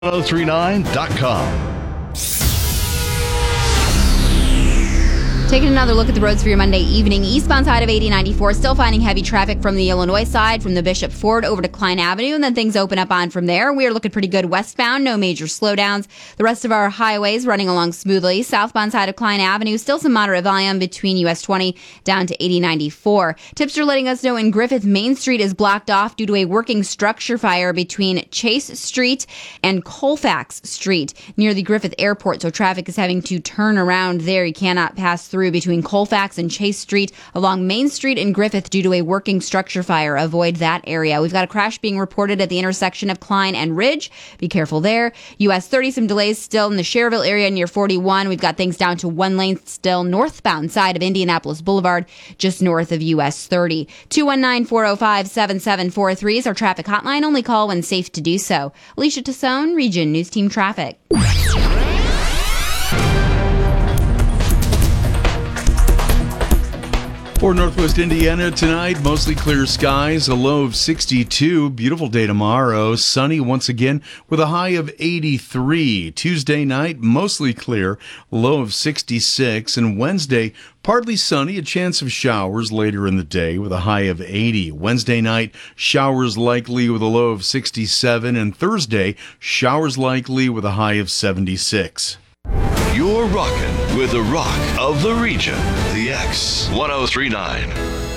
1039.com. Taking another look at the roads for your Monday evening. Eastbound side of 8094, still finding heavy traffic from the Illinois side, from the Bishop Ford over to Klein Avenue, and then things open up on from there. We are looking pretty good westbound, no major slowdowns. The rest of our highways running along smoothly. Southbound side of Klein Avenue, still some moderate volume between US 20 down to 8094. Tipster letting us know in Griffith, Main Street is blocked off due to a working structure fire between Chase Street and Colfax Street near the Griffith Airport, so traffic is having to turn around there. You cannot pass through between Colfax and Chase Street along Main Street in Griffith due to a working structure fire. Avoid that area. We've got a crash being reported at the intersection of Klein and Ridge. Be careful there. US 30, some delays still in the Cherville area near 41. We've got things down to one lane still northbound side of Indianapolis Boulevard, just north of US 30. 219-405-7743 is our traffic hotline. Only call when safe to do so. Alicia Tassone, Region News Team Traffic. For Northwest Indiana tonight, mostly clear skies, a low of 62. Beautiful day tomorrow, sunny once again with a high of 83. Tuesday night, mostly clear, low of 66. And Wednesday, partly sunny, a chance of showers later in the day with a high of 80. Wednesday night, showers likely with a low of 67. And Thursday, showers likely with a high of 76. You're rocking with the rock of the region, the X 1039.